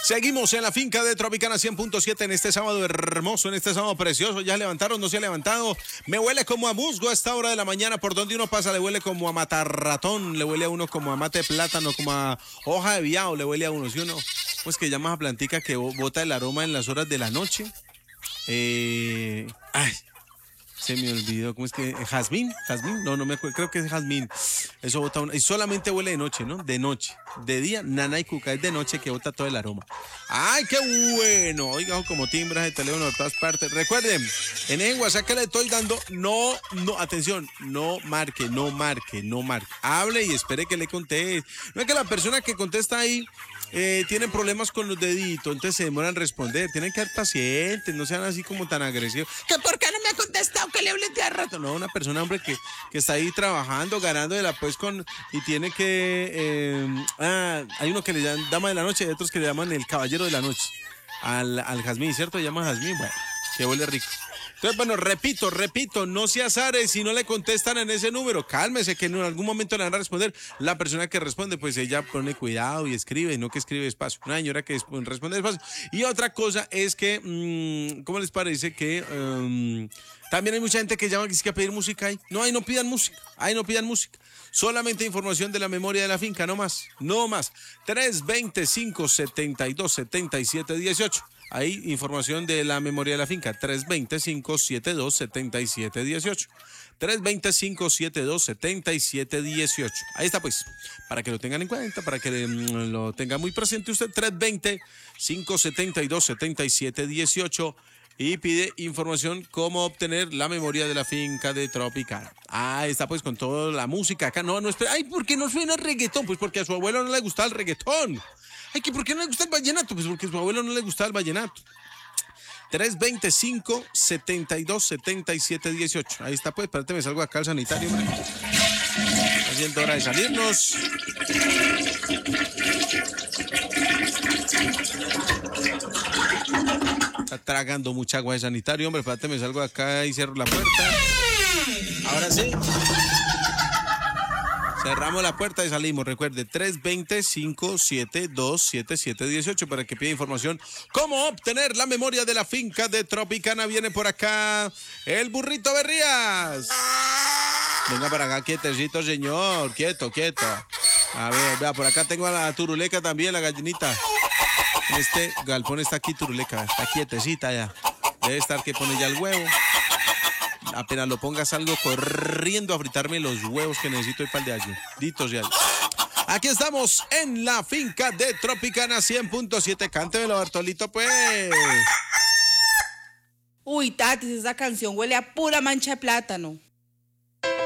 Seguimos en la finca de Tropicana 100.7 en este sábado hermoso, en este sábado precioso. ¿Ya se levantaron? ¿No se ha levantado? Me huele como a musgo a esta hora de la mañana. Por donde uno pasa le huele como a matarratón, le huele a uno como a mate de plátano, como a hoja de viado, le huele a uno. ¿Sí o no? Pues que llama a plantica que bota el aroma en las horas de la noche. Ay, se me olvidó, ¿cómo es que? ¿Jazmín? No me acuerdo, creo que es jazmín. Eso bota y solamente huele de noche, ¿no? De noche. De día, nana y cuca, es de noche que bota todo el aroma. ¡Ay, qué bueno! Oiga, como timbras de teléfono de todas partes. Recuerden, en el WhatsApp que le estoy dando, no, atención, no marque. Hable y espere que le conteste. No es que la persona que contesta ahí tienen problemas con los deditos, entonces se demoran en responder. Tienen que ser pacientes, no sean así como tan agresivos. ¿Que por qué no me ha contestado? Que le hable de rato. No, una persona, hombre, que está ahí trabajando, ganándela pues y tiene que... hay uno que le llaman dama de la noche y otros que le llaman el caballero de la noche. Al jazmín, ¿cierto? Le llaman jazmín, bueno, que huele rico. Entonces, bueno, repito, no se azare si no le contestan en ese número. Cálmese que en algún momento le van a responder. La persona que responde, pues ella pone cuidado y escribe, no que escribe despacio. Una señora que responde despacio. Y otra cosa es que, ¿cómo les parece que también hay mucha gente que llama que sí que a pedir música ahí? No, ahí no pidan música. Solamente información de la memoria de la finca, no más. 325-72-77-18. Ahí información de la memoria de la finca, 325-72-77-18. 325-72-77-18. Ahí está pues, para que lo tengan en cuenta, para que lo tenga muy presente usted, 320-572-77-18. Y pide información cómo obtener la memoria de la finca de Tropicana. Ahí está pues con toda la música acá. No espera. Ay, ¿por qué no suena el reggaetón? Pues porque a su abuelo no le gustaba el reggaetón. Ay, ¿por qué no le gusta el vallenato? Pues porque a su abuelo no le gustaba el vallenato. 325-72-77-18. Ahí está pues, espérate, me salgo acá al sanitario, hombre. Haciendo hora de salirnos. Está tragando mucha agua de sanitario, hombre. Espérate, me salgo de acá y cierro la puerta. Ahora sí. Cerramos la puerta y salimos. Recuerde, 320-572-7718 para que pida información. ¿Cómo obtener la memoria de la finca de Tropicana? Viene por acá el burrito Berrías. Venga para acá, quietecito, señor. Quieto. A ver, vea, por acá tengo a la turuleca también, la gallinita. Este galpón está aquí, turuleca. Está quietecita ya. Debe estar que pone ya el huevo. Apenas lo pongas salgo corriendo a fritarme los huevos que necesito ir para el de allí. Ditos ya. Aquí estamos en la finca de Tropicana 100.7. Cántemelo, Bartolito, pues. Uy, Tatis, esa canción huele a pura mancha de plátano.